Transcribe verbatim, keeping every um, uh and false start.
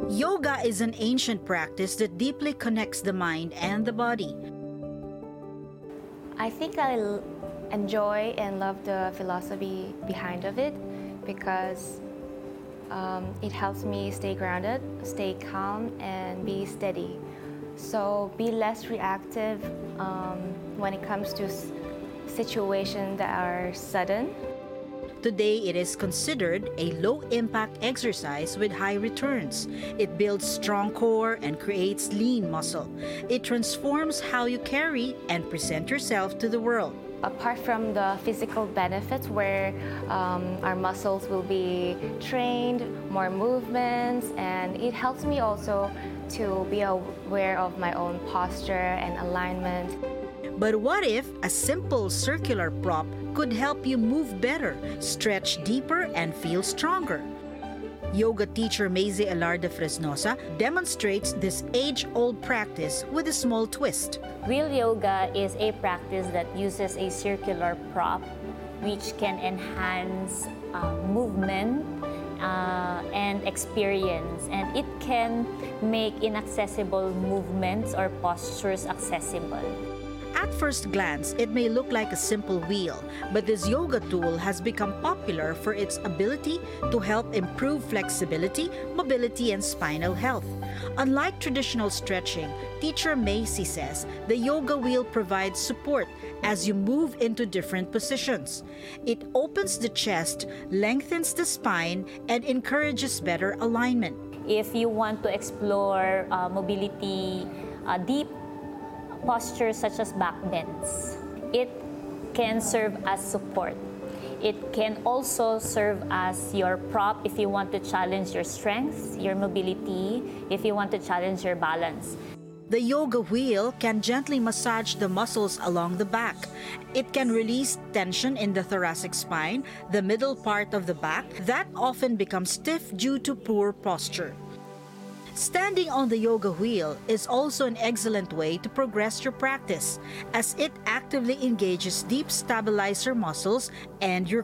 Yoga is an ancient practice that deeply connects the mind and the body. I think I l- enjoy and love the philosophy behind of it because um, it helps me stay grounded, stay calm, and be steady. So be less reactive um, when it comes to s- situations that are sudden. Today, it is considered a low-impact exercise with high returns. It builds strong core and creates lean muscle. It transforms how you carry and present yourself to the world. Apart from the physical benefits where um, our muscles will be trained, more movements, and it helps me also to be aware of my own posture and alignment. But what if a simple circular prop could help you move better, stretch deeper, and feel stronger? Yoga teacher Maisy Alarda Fresnosa demonstrates this age-old practice with a small twist. Wheel yoga is a practice that uses a circular prop which can enhance uh, movement uh, and experience, and it can make inaccessible movements or postures accessible. At first glance, it may look like a simple wheel, but this yoga tool has become popular for its ability to help improve flexibility, mobility, and spinal health. Unlike traditional stretching, teacher Maisy says the yoga wheel provides support as you move into different positions. It opens the chest, lengthens the spine, and encourages better alignment. If you want to explore uh, mobility, uh, deep postures such as back bends, it can serve as support. It can also serve as your prop if you want to challenge your strength, your mobility, if you want to challenge your balance. The yoga wheel can gently massage the muscles along the back. It can release tension in the thoracic spine, the middle part of the back, that often becomes stiff due to poor posture. Standing on the yoga wheel is also an excellent way to progress your practice, as it actively engages deep stabilizer muscles and your